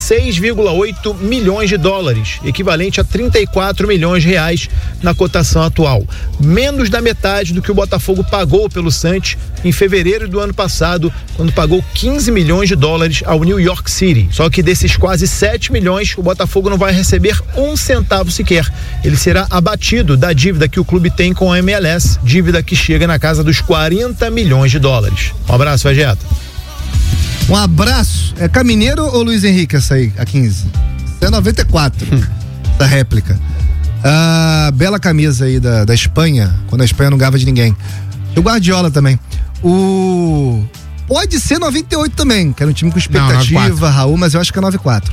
6,8 milhões de dólares, equivalente a 34 milhões de reais na cotação atual. Menos da metade do que o Botafogo pagou pelo Santos em fevereiro do ano passado, quando pagou 15 milhões de dólares ao New York City. Só que desses quase 7 milhões, o Botafogo não vai receber um centavo sequer. Ele será abatido da dívida que o clube tem com a MLS, dívida que chega na casa dos 40 milhões de dólares. Um abraço, Vegeta. Um abraço. É Camineiro ou Luiz Henrique essa aí, a 15? É 94, da réplica. Bela camisa aí da Espanha, quando a Espanha não ganhava de ninguém. E o Guardiola também. Pode ser 98 também, que era um time com expectativa, Raul, mas eu acho que é 94.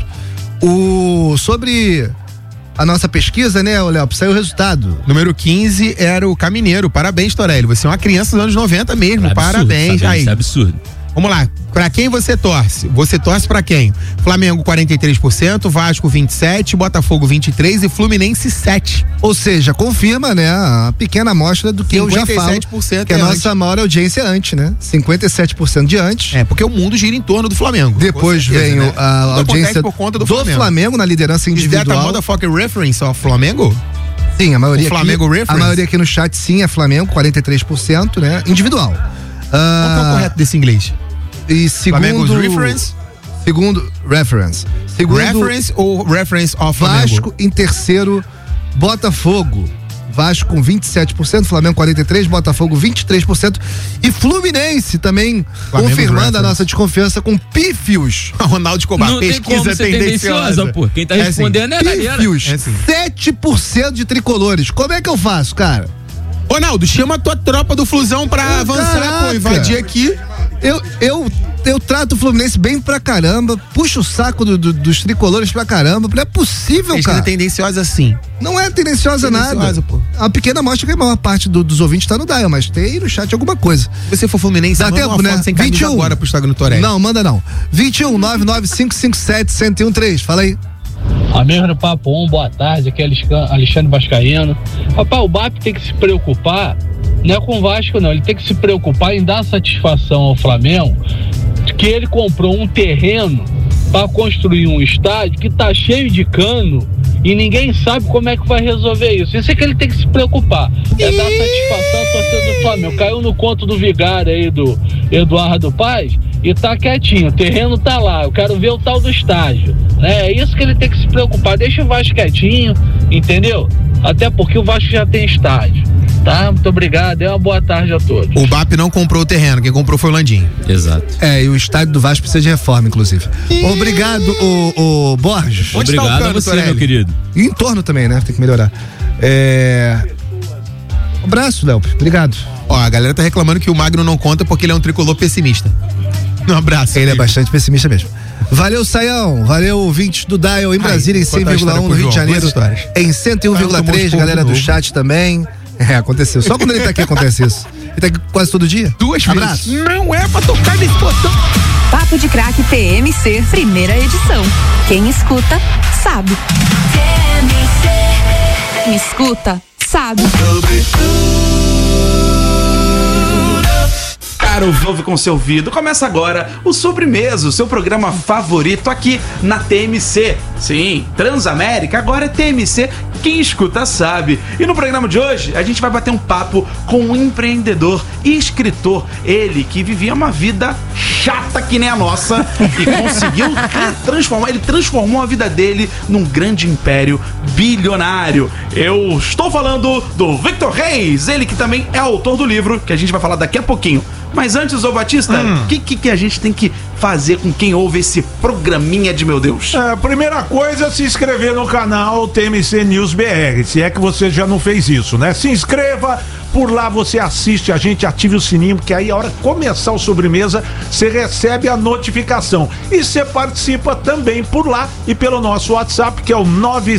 Sobre a nossa pesquisa, né, Léo, saiu o resultado. Número 15 era o Camineiro. Parabéns, Torelli. Você é uma criança dos anos 90 mesmo. Absurdo, parabéns. Aí. Isso é absurdo. Vamos lá, pra quem você torce? Você torce pra quem? Flamengo 43%, Vasco 27%, Botafogo 23% e Fluminense 7%. Ou seja, confirma, né, a pequena amostra do que eu já falo, que a nossa maior audiência é antes, né? 57% de antes. Porque o mundo gira em torno do Flamengo. Depois vem, né, a audiência por conta do Flamengo na liderança individual. Is that a motherfucking reference ao Flamengo? Sim, a maioria Flamengo aqui, reference? A maioria aqui no chat sim é Flamengo, 43%, né? Individual. Qual que é o correto desse inglês? E segundo reference? Reference ou reference of Flamengo? Vasco em terceiro, Botafogo. Vasco com 27%, Flamengo 43%, Botafogo 23% e Fluminense também Flamengo confirmando reference. A nossa desconfiança com pífios. Ronaldo Escobar, não pesquisa tendenciosa, pô. Quem tá respondendo assim, é a galera. Pífios, 7% de tricolores. Como é que eu faço, cara? Ronaldo, chama a tua tropa do Flusão pra avançar, pô, invadir aqui. Eu trato o Fluminense bem pra caramba, puxo o saco dos tricolores pra caramba, não é possível, cara. É tendenciosa assim. Não é tendenciosa nada. Pô. A pequena mostra que a maior parte dos ouvintes tá no dial, mas tem aí no chat alguma coisa. Se você for Fluminense, dá tempo, né? Sem camisa 21 agora pro Instagram do Torelli. Não, manda não. 21 99557 1013, fala aí. Amigos do Papo 1, boa tarde, aqui é Alexandre Vascaíno. Rapaz, o BAP tem que se preocupar, não é com o Vasco não, ele tem que se preocupar em dar satisfação ao Flamengo de que ele comprou um terreno para construir um estádio que tá cheio de cano e ninguém sabe como é que vai resolver isso. Isso é que ele tem que se preocupar, é dar satisfação à torcida do Flamengo. Caiu no conto do vigário aí do Eduardo Paz e tá quietinho, o terreno tá lá, eu quero ver o tal do estádio, né? É isso que ele tem que se preocupar, deixa o Vasco quietinho, entendeu? Até porque o Vasco já tem estádio, tá? Muito obrigado e uma boa tarde a todos. O BAP não comprou o terreno, quem comprou foi o Landim. Exato. E o estádio do Vasco precisa de reforma, inclusive. Obrigado, o Borges. Onde obrigado tá o cano, a você, Torelli? Meu querido. E em torno também, né? Tem que melhorar. Um abraço, Léo. Obrigado. Ó, a galera tá reclamando que o Magno não conta porque ele é um tricolor pessimista. Um abraço. Ele é bastante pessimista mesmo. Valeu, Saião. Valeu, ouvintes do Dial em Brasília, em 100,1 no Rio de Janeiro. Em 101,3, galera do chat também. Aconteceu. Só quando ele tá aqui acontece isso. Ele tá aqui quase todo dia. 2 vezes. Abraço. Não é pra tocar nesse botão. Papo de Craque TMC, primeira edição. Quem escuta, sabe. Quem escuta, sabe. Ouve com seu ouvido. Começa agora o Sobremesa, o seu programa favorito aqui na TMC. Sim, Transamérica agora é TMC, quem escuta sabe. E no programa de hoje a gente vai bater um papo com um empreendedor e escritor, ele que vivia uma vida chata que nem a nossa e conseguiu transformou a vida dele num grande império bilionário. Eu estou falando do Victor Reis, ele que também é autor do livro que a gente vai falar daqui a pouquinho. Mas antes, ô Batista, o que a gente tem que fazer com quem ouve esse programinha de meu Deus? Primeira coisa, se inscrever no canal TMC News BR, se é que você já não fez isso, né? Se inscreva, por lá você assiste a gente, ative o sininho, porque aí a hora que começar o Sobremesa, você recebe a notificação. E você participa também por lá e pelo nosso WhatsApp, que é o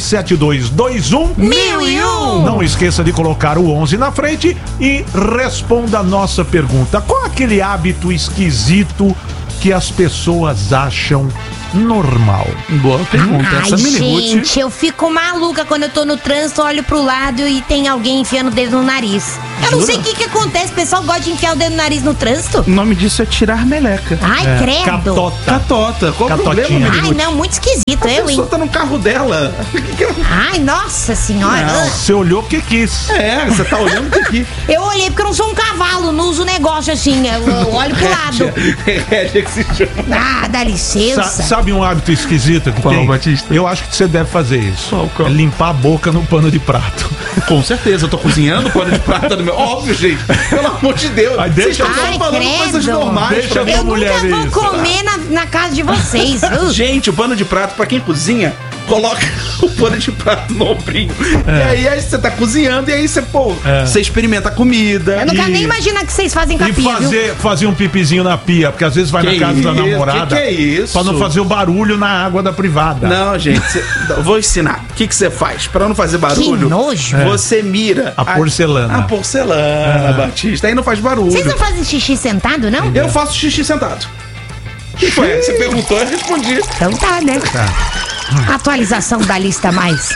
97221-1001. Não esqueça de colocar o 11 na frente e responda a nossa pergunta. Qual aquele hábito esquisito que as pessoas acham normal? Boa pergunta. Ai, Essa gente, eu fico maluca quando eu tô no trânsito, olho pro lado e tem alguém enfiando o dedo no nariz. Eu não sei o que acontece, o pessoal gosta de enfiar o dedo no nariz no trânsito. O nome disso é tirar meleca. Ai, credo. Catota. Qual o Catotinha. problema, Ai, Miriam? não, muito esquisito, A eu, hein? pessoa tá no carro dela. Ai, nossa senhora. Não. Você olhou porque quis. É, você tá olhando aqui. Eu olhei porque eu não sou um cavalo, não uso negócio assim, eu olho pro lado. Rédea que se chama. Ah, dá licença. Sabe um hábito esquisito que Qual, tem? Batista? Eu acho que você deve fazer isso. Qual? É limpar a boca no pano de prato. Com certeza, eu tô cozinhando pano de prata no meu. Óbvio, gente. Pelo amor de Deus. Ai, deixa Vocês estão Ai, falando credo. coisas normais. Deixa pra eu mim. Eu mulher nunca vou isso. comer na casa de vocês, viu? Gente, o pano de prato, pra quem cozinha, coloca o pano de prato no ombrinho. E aí você tá cozinhando e aí você, você experimenta a comida. Eu não quero nem imaginar que vocês fazem com a E pia, viu? fazer um pipizinho na pia, porque às vezes vai Que na casa da isso? namorada. Que é isso? Pra não fazer o barulho na água da privada. Não, gente, eu vou ensinar. O que você faz? Pra não fazer barulho, Que nojo. você mira A porcelana. A porcelana, Batista. Aí não faz barulho. Vocês não fazem xixi sentado, não? Eu faço xixi sentado. O que foi? Você perguntou, eu respondi. Então tá, né? Atualização da lista mais.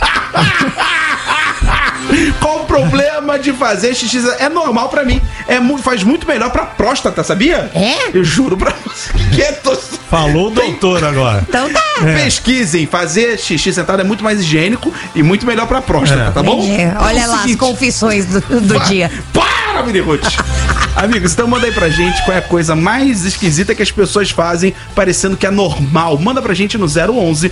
Qual o problema de fazer xixi? É normal pra mim. Faz muito melhor pra próstata, sabia? É? Eu juro pra você. Falou o doutor agora. Então tá. Pesquisem, fazer xixi sentado é muito mais higiênico e muito melhor pra próstata, tá bom? Entendi. Olha Então é o lá as seguinte, confissões do dia. Para, Miriruth! Amigos, então manda aí pra gente qual é a coisa mais esquisita que as pessoas fazem parecendo que é normal. Manda pra gente no 011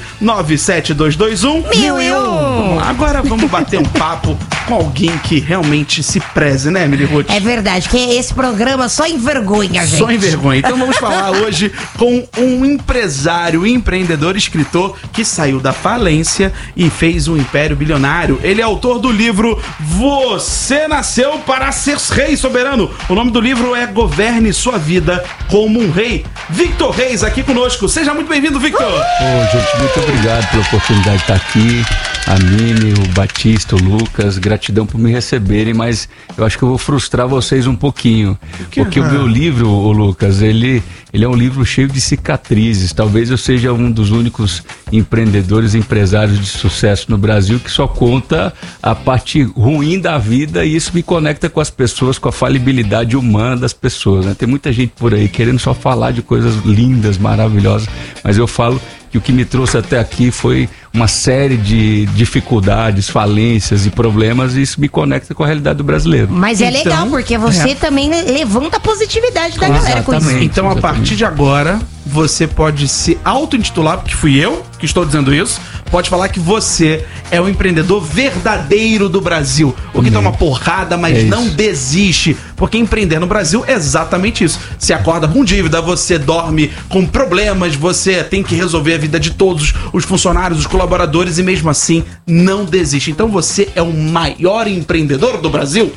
97221 1001. Agora vamos bater um papo com alguém que realmente se preze, né, Miriruth? É verdade, que esse programa só envergonha, gente. Só em vergonha. Então vamos falar hoje com um empresário, empreendedor, escritor que saiu da falência e fez um império bilionário. Ele é autor do livro Você Nasceu para Ser Rei Soberano. O nome do livro é Governe Sua Vida como um Rei. Victor Reis aqui conosco. Seja muito bem-vindo, Victor. Gente, muito obrigado pela oportunidade de estar aqui. A Mini, o Batista, o Lucas, gratidão por me receberem, mas eu acho que eu vou frustrar vocês um pouquinho. Porque o meu livro, o Lucas, ele é um livro cheio de cicatrizes. Talvez eu seja um dos únicos empreendedores, empresários de sucesso no Brasil que só conta a parte ruim da vida, e isso me conecta com as pessoas, com a falibilidade humana das pessoas, né? Tem muita gente por aí querendo só falar de coisas lindas, maravilhosas, mas eu falo que o que me trouxe até aqui foi uma série de dificuldades, falências e problemas, e isso me conecta com a realidade do brasileiro. Mas é legal, porque você também levanta a positividade da galera com isso. Exatamente. Então, a partir de agora, você pode se auto-intitular, porque fui eu que estou dizendo isso, pode falar que você é o empreendedor verdadeiro do Brasil. O que toma porrada, mas não desiste. Porque empreender no Brasil é exatamente isso. Você acorda com dívida, você dorme com problemas, você tem que resolver a vida de todos os funcionários, os colaboradores, e mesmo assim não desiste. Então você é o maior empreendedor do Brasil?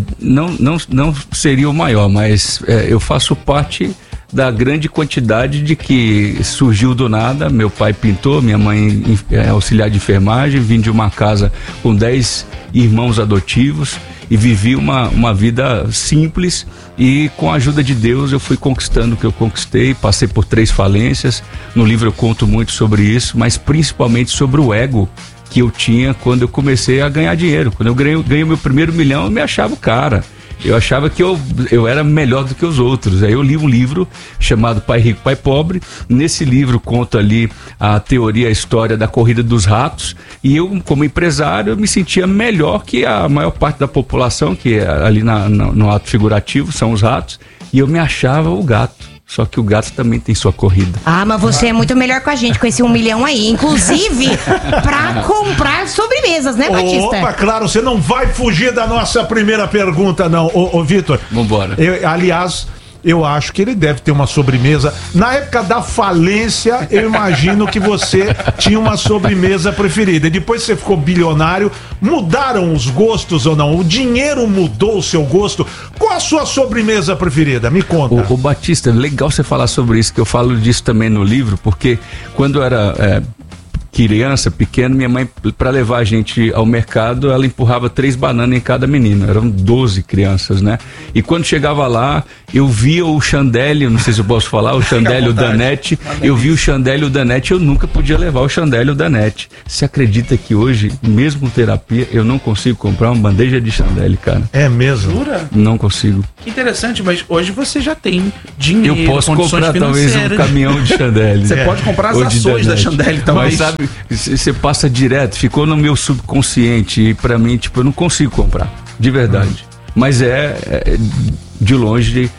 Não seria o maior, mas eu faço parte da grande quantidade de que surgiu do nada. Meu pai pintor, minha mãe é auxiliar de enfermagem, vim de uma casa com 10 irmãos adotivos e vivi uma vida simples, e com a ajuda de Deus eu fui conquistando o que eu conquistei. Passei por 3 falências. No livro eu conto muito sobre isso, mas principalmente sobre o ego que eu tinha quando eu comecei a ganhar dinheiro. Quando eu ganhei meu primeiro milhão, eu me achava o cara. Eu achava que eu era melhor do que os outros. Aí eu li um livro chamado Pai Rico, Pai Pobre. Nesse livro conta ali a teoria, a história da corrida dos ratos. E eu, como empresário, eu me sentia melhor que a maior parte da população, que ali no ato figurativo são os ratos. E eu me achava o gato. Só que o gato também tem sua corrida. Ah, mas você é muito melhor com a gente, com esse 1 milhão aí. Inclusive, pra comprar sobremesas, né, Batista? Opa, claro, você não vai fugir da nossa primeira pergunta, não. Ô Vitor. Vambora. Aliás, eu acho que ele deve ter uma sobremesa. Na época da falência, eu imagino que você tinha uma sobremesa preferida. E depois você ficou bilionário, mudaram os gostos ou não? O dinheiro mudou o seu gosto? Qual a sua sobremesa preferida? Me conta. O Batista, legal você falar sobre isso, que eu falo disso também no livro, porque quando eu era criança, pequeno, minha mãe, para levar a gente ao mercado, ela empurrava 3 bananas em cada menino. Eram 12 crianças, né? E quando chegava lá, eu via o Chandelle, não sei se eu posso falar, o Chandelle e o Danete. Eu vi o Chandelle e o Danete, eu nunca podia levar o Chandelle e o Danete. Você acredita que hoje, mesmo terapia, eu não consigo comprar uma bandeja de Chandelle, cara? É mesmo? Jura? Não consigo. Que interessante, mas hoje você já tem dinheiro, Eu posso comprar talvez um caminhão de Chandelle. Você pode comprar as Ou de ações da Danete. Chandelle também. Mas sabe, você passa direto, ficou no meu subconsciente e pra mim, tipo, eu não consigo comprar, de verdade. Mas é de longe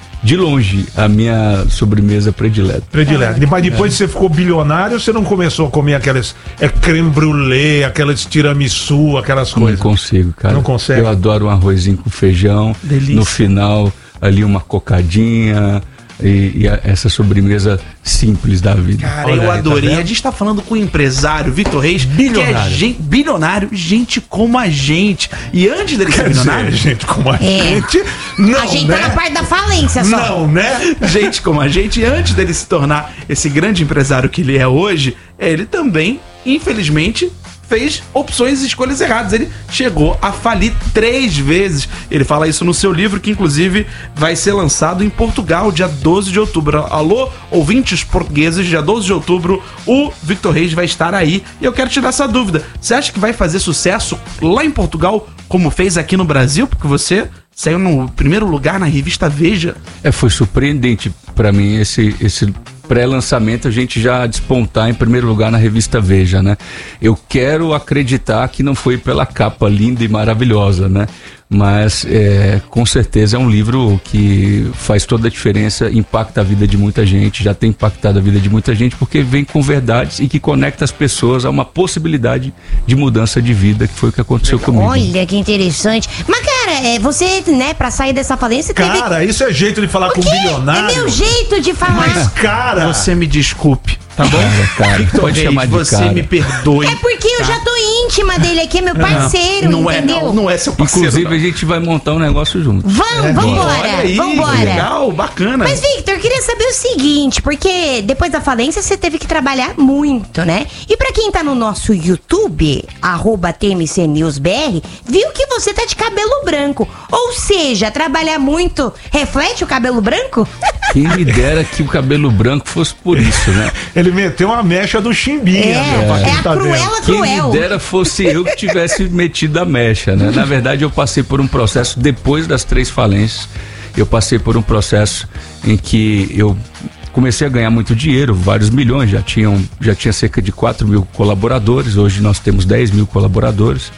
a minha sobremesa predileta. Mas depois que você ficou bilionário, você não começou a comer aquelas creme brulee, aquelas tiramisu, aquelas coisas? Não consigo, cara. Não consegue? Eu adoro um arrozinho com feijão. Delícia. No final, ali uma cocadinha e essa sobremesa simples da vida. Cara, Olha eu aí, adorei. tá vendo? A gente tá falando com o empresário Victor Reis, Bilionário. que é bilionário, gente como a gente. E antes dele ser Quer bilionário, dizer, gente como a gente, não, a gente né? tá na parte da falência só. Não, né? gente como a gente, antes dele se tornar esse grande empresário que ele é hoje, ele também, infelizmente, fez opções e escolhas erradas. Ele chegou a falir 3 vezes. Ele fala isso no seu livro, que inclusive vai ser lançado em Portugal, dia 12 de outubro. Alô, ouvintes portugueses, dia 12 de outubro, o Victor Reis vai estar aí. E eu quero tirar essa dúvida. Você acha que vai fazer sucesso lá em Portugal, como fez aqui no Brasil? Porque você saiu no primeiro lugar na revista Veja. Foi surpreendente pra mim esse pré-lançamento, a gente já despontar em primeiro lugar na revista Veja, né? Eu quero acreditar que não foi pela capa linda e maravilhosa, né? Mas com certeza é um livro que faz toda a diferença, impacta a vida de muita gente, já tem impactado a vida de muita gente, porque vem com verdades e que conecta as pessoas a uma possibilidade de mudança de vida, que foi o que aconteceu comigo. Olha que interessante. Mas, cara, você, né, pra sair dessa falência, teve... Cara, isso é jeito de falar O com quê? um bilionário. É meu jeito de falar. Mas, cara, Você me desculpe, tá bom? Cara, Victor pode Reis, chamar de você cara. me perdoe. É porque eu já tô íntima dele aqui, é meu parceiro, não é, entendeu? não é seu parceiro. Inclusive, não. a gente vai montar um negócio junto. Vambora, Olha aí, vambora. legal, bacana. Mas, Victor, eu queria saber o seguinte, porque depois da falência você teve que trabalhar muito, né? E pra quem tá no nosso YouTube, @TMCNewsBR, viu que você tá de cabelo branco. Ou seja, trabalhar muito reflete o cabelo branco? Quem me dera que o cabelo branco fosse por isso, né? ele meteu uma mecha do Chimbinha. meu, pra quem É a tá vendo. cruela Quem cruel. me dera fosse eu que tivesse metido a mecha, né? Na verdade, eu passei por um processo, depois das 3 falências, eu passei por um processo em que eu comecei a ganhar muito dinheiro, vários milhões, já tinha cerca de 4 mil colaboradores, hoje nós temos 10 mil colaboradores,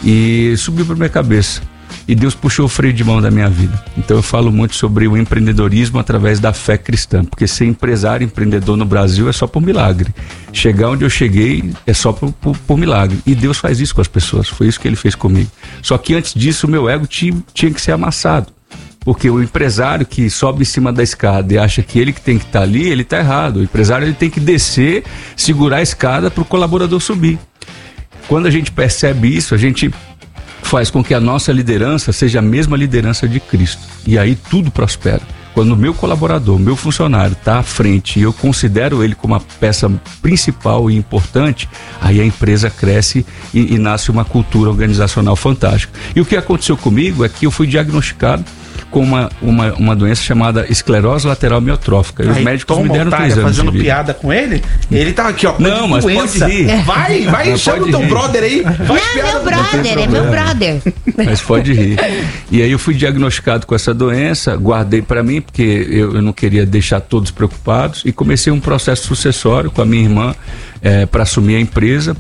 e subiu para minha cabeça. E Deus puxou o freio de mão da minha vida. Então eu falo muito sobre o empreendedorismo através da fé cristã, porque ser empresário, empreendedor no Brasil é só por milagre. Chegar onde eu cheguei é só por milagre. E Deus faz isso com as pessoas, foi isso que Ele fez comigo. Só que antes disso o meu ego tinha que ser amassado. Porque o empresário que sobe em cima da escada e acha que ele que tem que estar ali, ele está errado. O empresário ele tem que descer, segurar a escada para o colaborador subir. Quando a gente percebe isso, a gente faz com que a nossa liderança seja a mesma liderança de Cristo. E aí tudo prospera. Quando o meu colaborador, o meu funcionário está à frente e eu considero ele como a peça principal e importante, aí a empresa cresce e nasce uma cultura organizacional fantástica. E o que aconteceu comigo é que eu fui diagnosticado com uma doença chamada esclerose lateral miotrófica. E os médicos me deram 3 anos fazendo de vida. piada com ele, ele tá aqui, ó. com Não, mas doença. pode rir. Vai, Mas chama pode o teu rir. brother aí. Faz Não, piada meu com brother, é meu brother. Mas pode rir. E aí eu fui diagnosticado com essa doença, guardei para mim, porque eu não queria deixar todos preocupados, e comecei um processo sucessório com a minha irmã para assumir a empresa.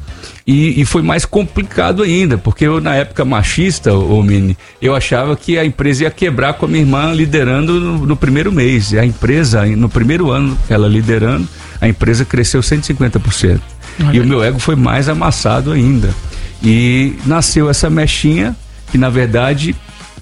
E foi mais complicado ainda, porque eu, na época machista, Mini, eu achava que a empresa ia quebrar com a minha irmã liderando no primeiro mês. E a empresa, no primeiro ano, ela liderando, a empresa cresceu 150%. E o meu ego foi mais amassado ainda. E nasceu essa mechinha, que na verdade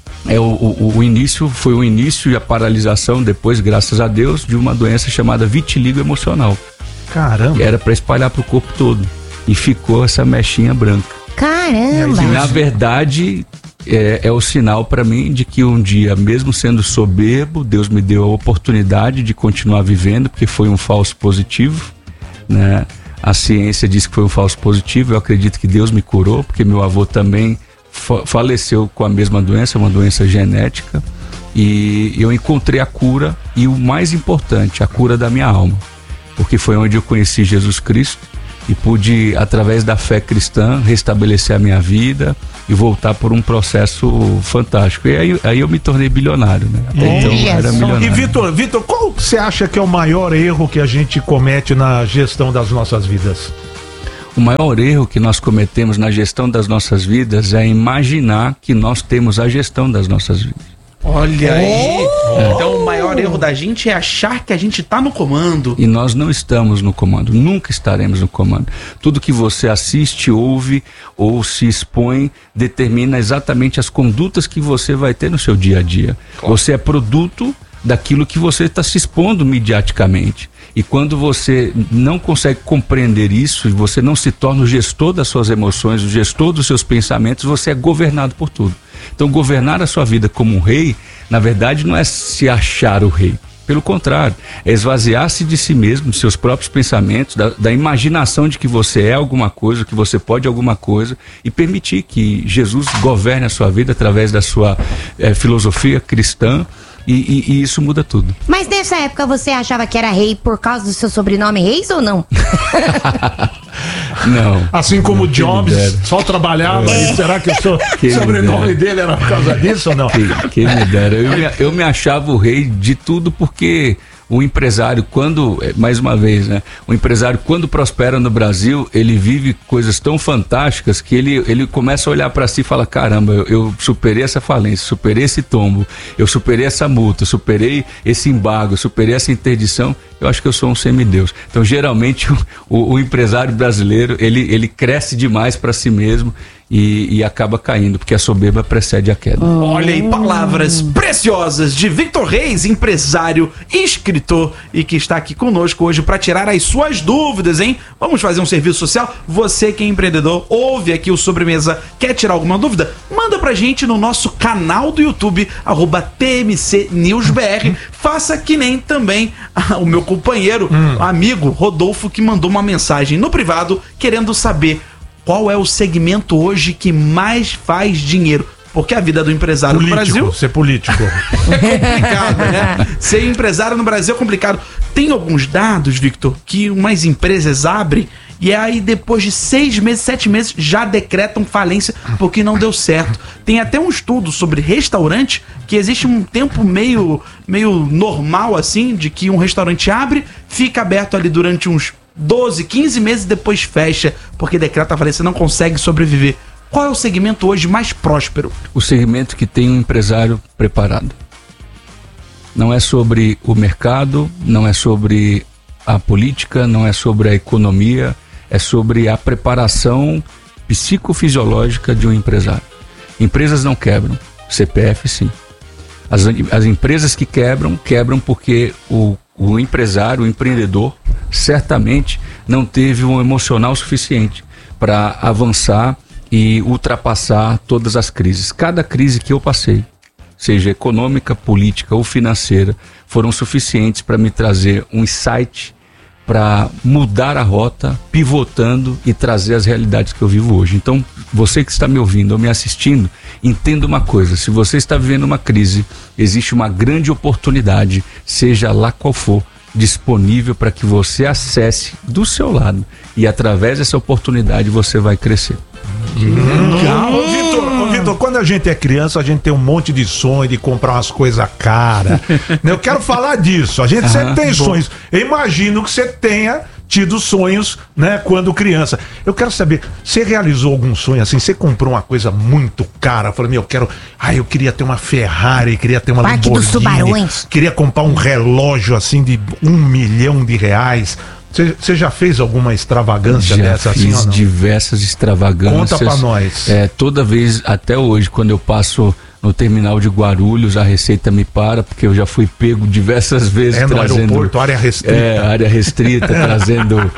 o início foi o início e a paralisação depois, graças a Deus, de uma doença chamada vitiligo emocional. Caramba. Que era para espalhar pro corpo todo. E ficou essa mechinha branca. Caramba. E na verdade é o sinal para mim de que um dia, mesmo sendo soberbo, Deus me deu a oportunidade de continuar vivendo, porque foi um falso positivo, né? A ciência diz que foi um falso positivo. Eu acredito que Deus me curou, porque meu avô também faleceu com a mesma doença, uma doença genética. E eu encontrei a cura e o mais importante, a cura da minha alma. Porque foi onde eu conheci Jesus Cristo e pude, através da fé cristã, restabelecer a minha vida e voltar por um processo fantástico. E aí eu me tornei bilionário, né? Até então eu era milionário. E Vitor, qual você acha que é o maior erro que a gente comete na gestão das nossas vidas? O maior erro que nós cometemos na gestão das nossas vidas é imaginar que nós temos a gestão das nossas vidas. Olha aí. Então o maior erro da gente é achar que a gente tá no comando. E nós não estamos no comando, nunca estaremos no comando. Tudo que você assiste, ouve ou se expõe determina exatamente as condutas que você vai ter no seu dia a dia. Você é produto daquilo que você está se expondo mediaticamente. E quando você não consegue compreender isso e você não se torna o gestor das suas emoções, o gestor dos seus pensamentos, você é governado por tudo. Então, governar a sua vida como um rei, na verdade, não é se achar o rei. Pelo contrário, é esvaziar-se de si mesmo, de seus próprios pensamentos, da imaginação de que você é alguma coisa, que você pode alguma coisa, e permitir que Jesus governe a sua vida através da sua filosofia cristã. E isso muda tudo. Mas nessa época você achava que era rei por causa do seu sobrenome Reis ou não? Não. Assim como o Jobs só trabalhava, e será que o sobrenome dele era por causa disso ou não? Quem me dera. Eu me achava o rei de tudo porque o empresário, mais uma vez, né? O empresário, quando prospera no Brasil, ele vive coisas tão fantásticas que ele começa a olhar para si e fala: caramba, eu superei essa falência, superei esse tombo, eu superei essa multa, superei esse embargo, superei essa interdição. Eu acho que eu sou um semideus. Então, geralmente, o empresário brasileiro, ele cresce demais para si mesmo e acaba caindo, porque a soberba precede a queda. Olha aí, palavras preciosas de Vitor Reis, empresário, escritor, e que está aqui conosco hoje para tirar as suas dúvidas, hein? Vamos fazer um serviço social? Você que é empreendedor, ouve aqui o Sobremesa, quer tirar alguma dúvida? Manda pra gente no nosso canal do YouTube, @TMCNewsBR. Faça que nem também o meu companheiro, amigo Rodolfo, que mandou uma mensagem no privado querendo saber qual é o segmento hoje que mais faz dinheiro. Porque a vida do empresário no Brasil... Ser político. É complicado, né? Ser empresário no Brasil é complicado. Tem alguns dados, Victor, que umas empresas abrem e aí depois de 6 meses, 7 meses, já decretam falência porque não deu certo. Tem até um estudo sobre restaurante que existe um tempo meio normal, assim, de que um restaurante abre, fica aberto ali durante uns 12, 15 meses e depois fecha, porque decreta a falência, não consegue sobreviver. Qual é o segmento hoje mais próspero? O segmento que tem um empresário preparado. Não é sobre o mercado, não é sobre a política, não é sobre a economia, é sobre a preparação psicofisiológica de um empresário. Empresas não quebram, CPF sim. As empresas que quebram porque o empresário, o empreendedor, certamente não teve um emocional suficiente para avançar e ultrapassar todas as crises. Cada crise que eu passei, seja econômica, política ou financeira, foram suficientes para me trazer um insight para mudar a rota, pivotando e trazer as realidades que eu vivo hoje. Então, você que está me ouvindo ou me assistindo, entenda uma coisa: se você está vivendo uma crise, existe uma grande oportunidade, seja lá qual for, disponível para que você acesse do seu lado, e através dessa oportunidade você vai crescer. Vitor, quando a gente é criança, a gente tem um monte de sonho de comprar umas coisas caras. Eu quero falar disso. A gente sempre tem sonhos. Eu imagino que você tenha tido sonhos, né, quando criança. Eu quero saber, você realizou algum sonho assim? Você comprou uma coisa muito cara? Falei, eu queria ter uma Ferrari, queria ter uma Parque Lamborghini, dos Tubarões. queria comprar um relógio assim de R$1 milhão. Você já fez alguma extravagância dessa assim ou não? Já fiz diversas extravagâncias. Conta pra nós. Toda vez, até hoje, quando eu passo no terminal de Guarulhos, a Receita me para, porque eu já fui pego diversas vezes no trazendo... aeroporto, área restrita. Área restrita, trazendo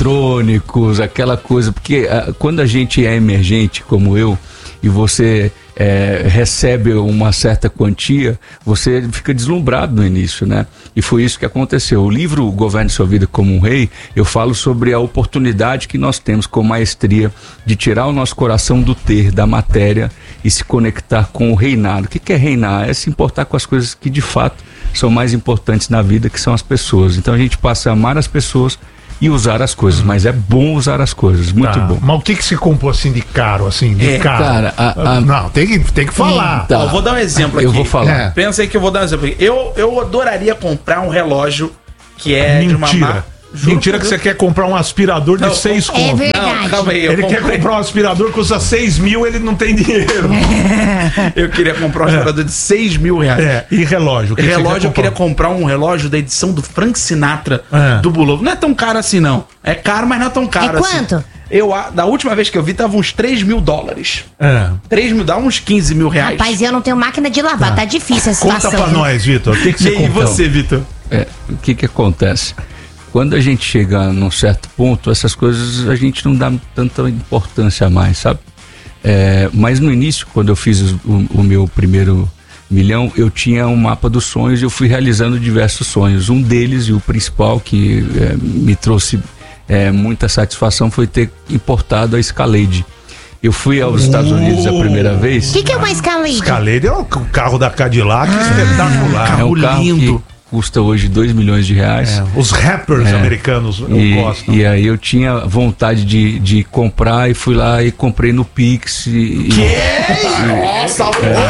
eletrônicos, aquela coisa. Porque quando a gente é emergente, como eu, e você recebe uma certa quantia, você fica deslumbrado no início, né? E foi isso que aconteceu. O livro Governe Sua Vida como um Rei, eu falo sobre a oportunidade que nós temos com maestria de tirar o nosso coração do ter, da matéria e se conectar com o reinado. O que é reinar? É se importar com as coisas que de fato são mais importantes na vida, que são as pessoas. Então a gente passa a amar as pessoas e usar as coisas, mas é bom usar as coisas, muito bom. Mas o que se comprou assim de caro, assim, de caro? Cara, não, tem que falar. Tá. Eu vou dar um exemplo aqui. Eu vou falar. Pensa aí que eu vou dar um exemplo aqui. Eu adoraria comprar um relógio que é de uma marca. Mentira que você quer comprar um aspirador de 6 contos. É verdade. Não, calma aí. Ele quer comprar um aspirador que custa 6 mil, ele não tem dinheiro. Eu queria comprar um aspirador de 6 mil reais. E relógio? Relógio, eu queria comprar um relógio da edição do Frank Sinatra do Bulova. Não é tão caro assim, não. É caro, mas não é tão caro assim. Quanto? Da última vez que eu vi, tava uns 3 mil dólares. 3 mil, dá uns 15 mil reais. Rapaz, eu não tenho máquina de lavar, tá difícil a situação. Conta pra nós, Vitor. O que você E você, Vitor? O que acontece? Quando a gente chega num certo ponto, essas coisas a gente não dá tanta importância mais, sabe? Mas no início, quando eu fiz o meu primeiro milhão, eu tinha um mapa dos sonhos e eu fui realizando diversos sonhos. Um deles, e o principal, que me trouxe muita satisfação, foi ter importado a Escalade. Eu fui aos Estados Unidos a primeira vez. O que é uma Escalade? Escalade é o carro da Cadillac, espetacular. É um carro lindo. Que custa hoje 2 milhões de reais. Os rappers americanos gostam. E aí eu tinha vontade de comprar e fui lá e comprei no Pix. Nossa,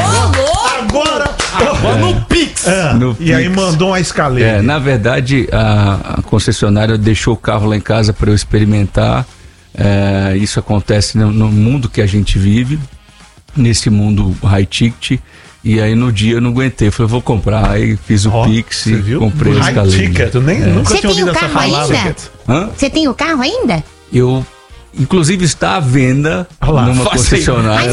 agora no Pix. E aí mandou uma Escalade. Na verdade, a concessionária deixou o carro lá em casa para eu experimentar. Isso acontece no mundo que a gente vive, nesse mundo high ticket. E aí no dia eu não aguentei, falei, vou comprar. Aí fiz o Pix e comprei a Escalade. Nunca tinha ouvido essa palavra. Você tem o carro ainda? Eu, inclusive, está à venda numa concessionária.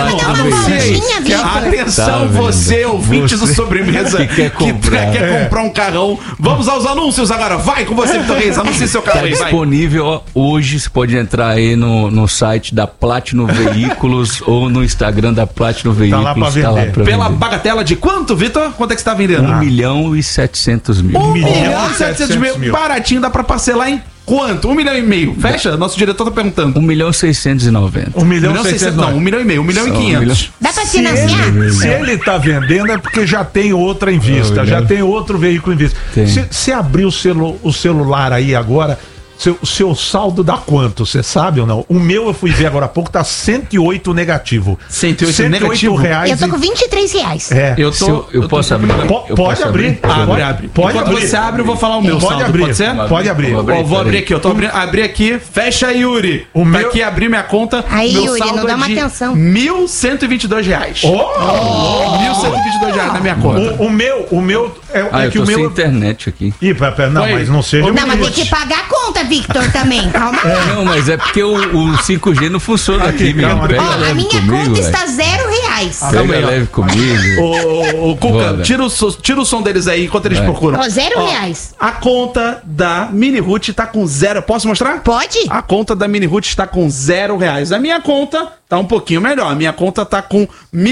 Atenção, você, ouvinte do Sobremesa, que quer comprar um carrão. Vamos aos anúncios agora. Vai com você, Vitor Reis. Anuncie seu carro aí. Está disponível hoje. Você pode entrar aí no site da Platinum Veículos ou no Instagram da Platinum Veículos. Tá lá pra vender. Pela bagatela de quanto, Vitor? Quanto é que você está vendendo? 1.700.000. 1.700.000. Baratinho, dá pra parcelar em quanto? 1,5 milhão. Fecha? Nosso diretor tá perguntando. 1.690.000. 1,690.000. Não, 1,5 milhão. 1.500.000. Dá pra financiar? Se ele tá vendendo é porque já tem outra em vista, já tem outro veículo em vista. Se abrir o celular aí agora, o seu saldo dá quanto? Você sabe ou não? O meu eu fui ver agora há pouco, tá 108 negativo. 108 negativo? Reais. Eu tô com 23 reais. Eu posso abrir? Pode abrir. Abre. Enquanto você abre, eu vou falar o meu saldo. Pode ser? Pode abrir. Vou abrir aqui. Eu tô abri aqui. Fecha aí, Yuri. Tá aqui, abrir minha conta. Aí, meu Yuri, saldo não dá uma atenção. R$1.122. R$1.122 na minha conta. O meu é que o meu. Sem internet aqui. Não, mas não seja. Não, mas tem que pagar a conta, Victor, também. Calma lá. Não, mas é porque o 5G não funciona aqui, minha. A minha conta está R$0. Pega leve comigo. Ô, Cuca, tira o som deles aí enquanto eles procuram. R$0. A conta da Mini Root tá com 0. Posso mostrar? Pode. A conta da Mini Root está com R$0. A minha conta tá um pouquinho melhor. A minha conta tá com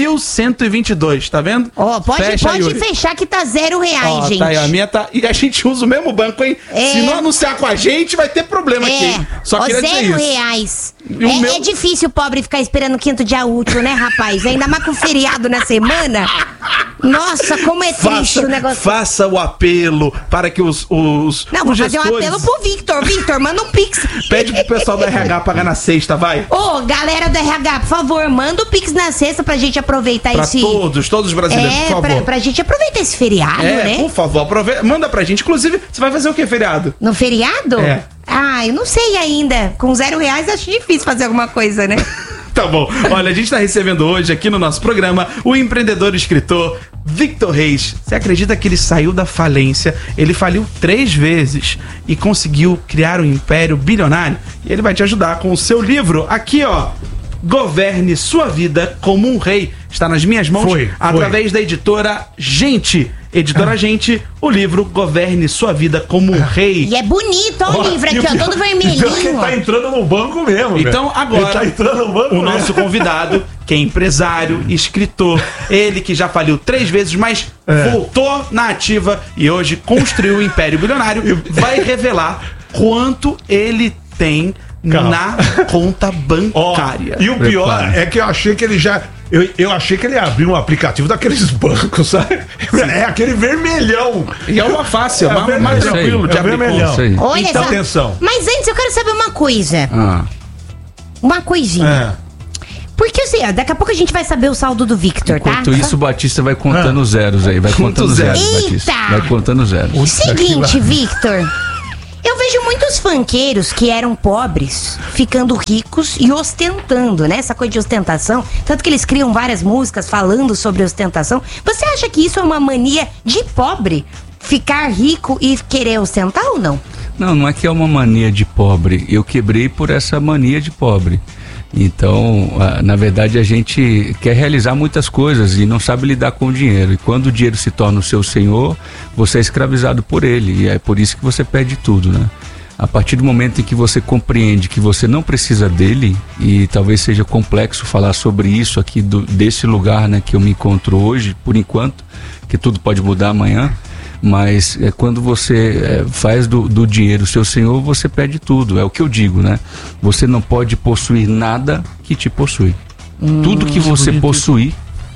1.122, tá vendo? Pode fechar que tá R$0, gente. Tá aí, a minha tá. E a gente usa o mesmo banco, hein? Se não anunciar com a gente, vai ter problema aqui. Só queria dizer isso. R$0. É difícil o pobre ficar esperando o quinto dia útil, né, rapaz? Ainda mais com feriado na semana. Nossa, como é triste o negócio. Faça o apelo para que os Não, vou gestores... fazer um apelo pro Victor. Victor, manda um Pix. Pede pro pessoal do RH pagar na sexta, vai. Galera do RH, por favor, manda o Pix na sexta pra gente aproveitar esse... todos os brasileiros, por favor. Pra gente aproveitar esse feriado, né? Por favor, manda pra gente. Inclusive, você vai fazer o que, feriado? No feriado? Eu não sei ainda. Com R$0 acho difícil fazer alguma coisa, né? Tá bom. Olha, a gente tá recebendo hoje aqui no nosso programa o empreendedor e escritor Victor Reis. Você acredita que ele saiu da falência? Ele faliu 3 vezes e conseguiu criar um império bilionário. E ele vai te ajudar com o seu livro aqui, ó. Governe Sua Vida como um Rei. Está nas minhas mãos através da editora Gente. Editora Gente, o livro Governe Sua Vida como um Rei. E é bonito, ó, o livro aqui, ó, todo vermelhinho. Ele tá entrando no banco mesmo. Então, agora, ele tá entrando no banco nosso convidado, que é empresário, escritor, ele que já faliu 3 vezes, mas voltou na ativa e hoje construiu o Império Bilionário, vai revelar quanto ele tem na conta bancária. E o pior é que eu achei que ele já... Eu achei que ele abriu um aplicativo daqueles bancos, sabe? É aquele vermelhão. E é uma fácil, mais tranquilo de abrir conta. Olha então, só. atenção. Mas antes eu quero saber uma coisa. Uma coisinha. Porque assim, daqui a pouco a gente vai saber o saldo do Victor, Enquanto tá? isso, o Batista vai contando zeros aí. Vai contando zeros, Batista. Vai contando zeros. Seguinte, Victor. Eu vejo muitos funkeiros que eram pobres ficando ricos e ostentando, né? Essa coisa de ostentação. Tanto que eles criam várias músicas falando sobre ostentação. Você acha que isso é uma mania de pobre? Ficar rico e querer ostentar ou não? Não é que é uma mania de pobre. Eu quebrei por essa mania de pobre. Então, na verdade, a gente quer realizar muitas coisas e não sabe lidar com o dinheiro. E quando o dinheiro se torna o seu senhor, você é escravizado por ele. E é por isso que você perde tudo, né? A partir do momento em que você compreende que você não precisa dele, e talvez seja complexo falar sobre isso aqui desse lugar, né, que eu me encontro hoje, por enquanto, que tudo pode mudar amanhã. Mas quando você faz do dinheiro o seu senhor, você perde tudo. É o que eu digo, né? Você não pode possuir nada que te possui. Tudo que você possuir,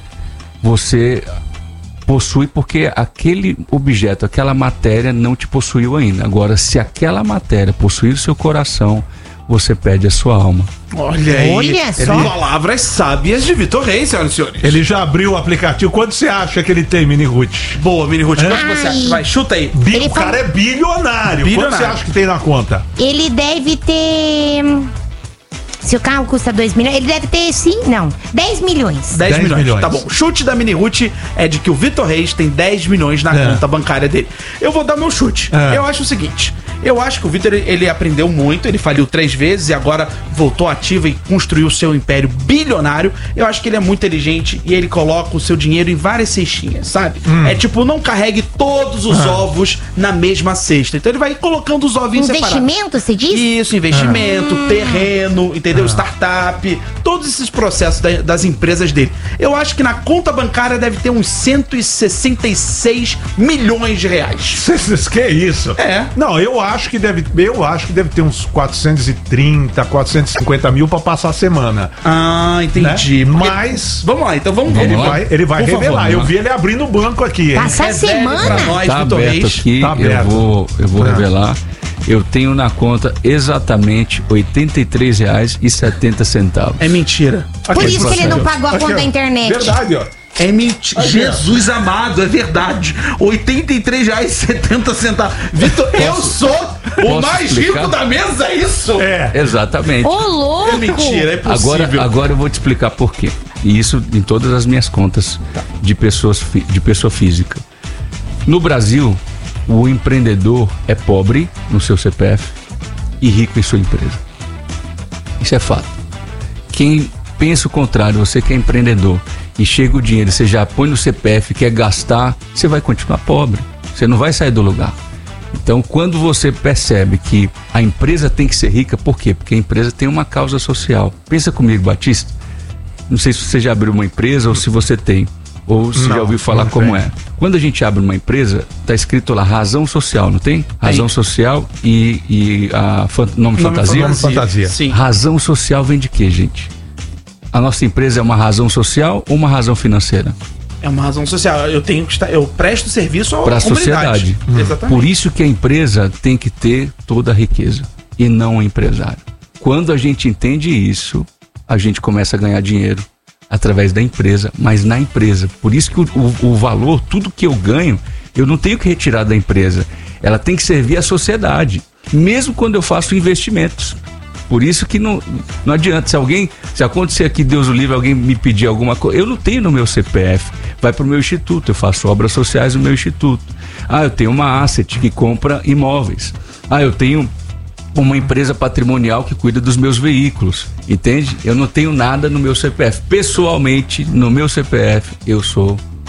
você possui porque aquele objeto, aquela matéria não te possuiu ainda. Agora, se aquela matéria possuir o seu coração, você perde a sua alma. Olha aí. Olha só. Palavras sábias de Vitor Reis, senhoras e senhores. Ele já abriu o aplicativo. Quanto você acha que ele tem, Mini Ruth? Boa, Mini Ruth. Quanto você acha? Vai, chuta aí. O cara é bilionário. Quanto você acha que tem na conta? Ele deve ter... Se o carro custa 2 milhões, ele deve ter, 10 milhões. 10 milhões. Tá bom. O chute da Mini Ruth é de que o Vitor Reis tem 10 milhões na conta bancária dele. Eu vou dar meu chute. Eu acho o seguinte. Eu acho que o Vitor, ele aprendeu muito, ele faliu 3 vezes e agora voltou ativo e construiu o seu império bilionário. Eu acho que ele é muito inteligente e ele coloca o seu dinheiro em várias cestinhas, sabe? É tipo, não carregue todos os ovos na mesma cesta. Então ele vai colocando os ovinhos separados. Investimento, você diz? Isso, investimento, terreno, entendeu? Startup, todos esses processos das empresas dele. Eu acho que na conta bancária deve ter uns 166 milhões de reais. Que isso? Não, eu acho que deve ter uns 430, 450 mil pra passar a semana. Ah, entendi. Né? Mas... Vamos lá, então vamos Ele vai por revelar. Favor, eu vi ele abrindo o banco aqui. Passa a semana? Pra nós, Tá Vitor aberto Reis. aqui, Tá aberto. eu vou revelar. Eu tenho na conta exatamente R$ 83,70. É mentira. Por isso que ele não pagou a conta da internet. Verdade, ó. É mentira. Jesus amado, é verdade. R$ 83,70. Vitor, eu sou o mais explicar? rico da mesa, é isso? Exatamente. Ô, louco! É mentira, é possível. Agora eu vou te explicar por quê. E isso em todas as minhas contas de pessoa física. No Brasil, o empreendedor é pobre no seu CPF e rico em sua empresa. Isso é fato. Quem pensa o contrário, você que é empreendedor e chega o dinheiro, você já põe no CPF, quer gastar, você vai continuar pobre. Você não vai sair do lugar. Então, quando você percebe que a empresa tem que ser rica, por quê? Porque a empresa tem uma causa social. Pensa comigo, Batista. Não sei se você já abriu uma empresa ou se você tem. Ou se já ouviu falar como é. Quando a gente abre uma empresa, tá escrito lá razão social, não tem? Razão social e nome fantasia? Nome fantasia. Sim. Razão social vem de quê, gente? A nossa empresa é uma razão social ou uma razão financeira? É uma razão social. Eu presto serviço Para a comunidade. sociedade. Exatamente. Por isso que a empresa tem que ter toda a riqueza e não o empresário. Quando a gente entende isso, a gente começa a ganhar dinheiro através da empresa, mas na empresa. Por isso que o valor, tudo que eu ganho, eu não tenho que retirar da empresa. Ela tem que servir à sociedade, mesmo quando eu faço investimentos. Por isso que não adianta. Se acontecer aqui, Deus o livre, alguém me pedir alguma coisa, eu não tenho no meu CPF. Vai para o meu instituto, eu faço obras sociais no meu instituto. Eu tenho uma asset que compra imóveis. Eu tenho uma empresa patrimonial que cuida dos meus veículos, entende? Eu não tenho nada no meu CPF. Pessoalmente, no meu CPF, eu sou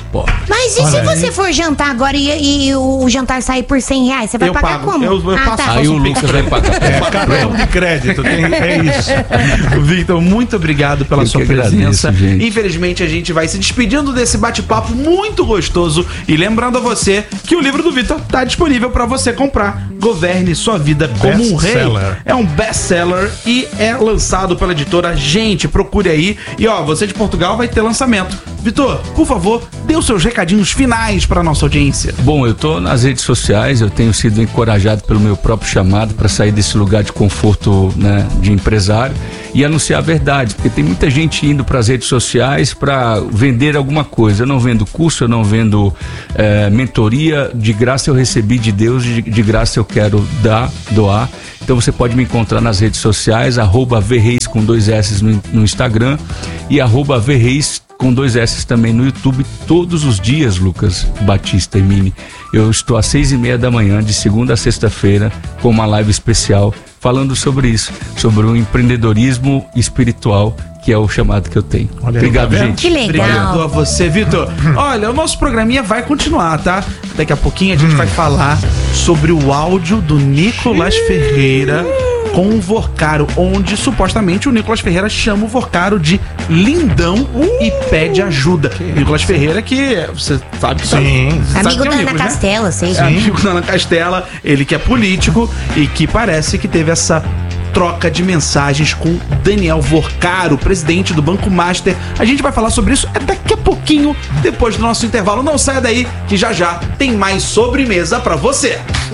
pobre. Mas e se você for jantar agora e o jantar sair por R$100? Você vai Eu pagar pago. como? Eu passo. Aí o Lucas vai pagar. Cartão de crédito, é isso. Victor, muito obrigado pela Eu sua que presença. agradeço, gente. Infelizmente, a gente vai se despedindo desse bate-papo muito gostoso. E lembrando a você que o livro do Victor está disponível para você comprar. Governe sua vida como um rei. Best-seller. É um best-seller e é lançado pela editora Gente. Procure aí. E ó, você de Portugal vai ter lançamento. Victor, por favor, dê os seus recadinhos finais para nossa audiência. Bom, eu tô nas redes sociais, eu tenho sido encorajado pelo meu próprio chamado para sair desse lugar de conforto, né, de empresário e anunciar a verdade, porque tem muita gente indo para as redes sociais para vender alguma coisa. Eu não vendo curso, eu não vendo mentoria, de graça eu recebi de Deus, de graça eu quero doar. Então você pode me encontrar nas redes sociais, @VReis com 2 S no Instagram e @VReis com 2 S também no YouTube, todos os dias, Lucas Batista e Mini. Eu estou às 6:30 da manhã, de segunda a sexta-feira, com uma live especial, falando sobre isso, sobre o empreendedorismo espiritual, que é o chamado que eu tenho. Obrigado, gente. Que legal. Obrigado a você, Victor. Olha, o nosso programinha vai continuar, tá? Daqui a pouquinho a gente vai falar sobre o áudio do Nicolas Ferreira com o Vorcaro, onde supostamente o Nicolas Ferreira chama o Vorcaro de lindão e pede ajuda. Nicolas Ferreira que você sabe que Sim. Amigo da Ana amigos, né? Castela, sei. É amigo da Ana Castela, ele que é político e que parece que teve essa troca de mensagens com Daniel Vorcaro, presidente do Banco Master. A gente vai falar sobre isso daqui a pouquinho, depois do nosso intervalo. Não saia daí, que já tem mais sobremesa pra você.